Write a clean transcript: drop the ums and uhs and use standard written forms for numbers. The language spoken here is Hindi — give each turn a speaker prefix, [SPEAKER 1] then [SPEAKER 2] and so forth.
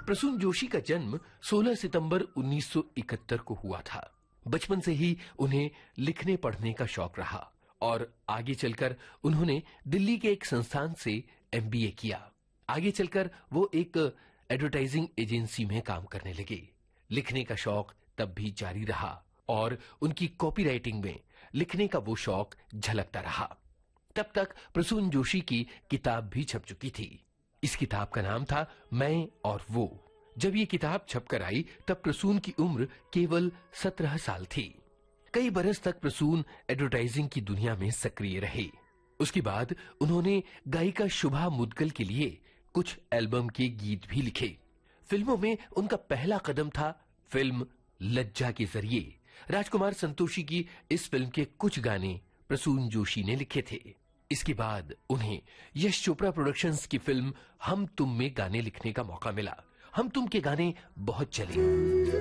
[SPEAKER 1] प्रसून जोशी का जन्म 16 सितंबर 1971 को हुआ था। बचपन से ही उन्हें लिखने पढ़ने का शौक रहा और आगे चलकर उन्होंने दिल्ली के एक संस्थान से एमबीए किया। आगे चलकर वो एक एडवर्टाइजिंग एजेंसी में काम करने लगे। लिखने का शौक तब भी जारी रहा और उनकी कॉपीराइटिंग में लिखने का वो शौक झलकता रहा। तब तक प्रसून जोशी की किताब भी छप चुकी थी। इस किताब का नाम था मैं और वो। जब ये किताब छपकर आई तब प्रसून की उम्र केवल 17 साल थी। कई बरस तक प्रसून एडवर्टाइजिंग की दुनिया में सक्रिय रहे। उसके बाद उन्होंने गायिका शुभा मुद्गल के लिए कुछ एल्बम के गीत भी लिखे। फिल्मों में उनका पहला कदम था फिल्म लज्जा के जरिए। राजकुमार संतोषी की इस फिल्म के कुछ गाने प्रसून जोशी ने लिखे थे। इसके बाद उन्हें यश चोपड़ा प्रोडक्शंस की फिल्म हम तुम में गाने लिखने का मौका मिला। हम तुम के गाने बहुत चले।